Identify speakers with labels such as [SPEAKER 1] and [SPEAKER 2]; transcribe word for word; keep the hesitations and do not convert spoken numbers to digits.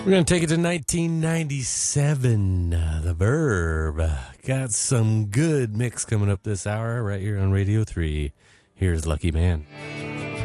[SPEAKER 1] We're going to take it to nineteen ninety-seven. Uh, the Verb. Got some good mix coming up this hour right here on Radio three. Here's Lucky Man.